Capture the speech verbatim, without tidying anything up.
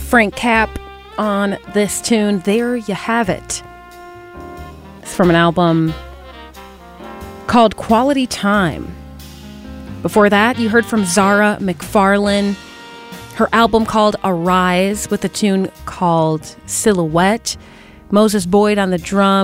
Frank Capp on this tune, There You Have It. It's from an album called Quality Time. Before that, you heard from Zara McFarlane, her album called Arise with a tune called Silhouette. Moses Boyd on the drums.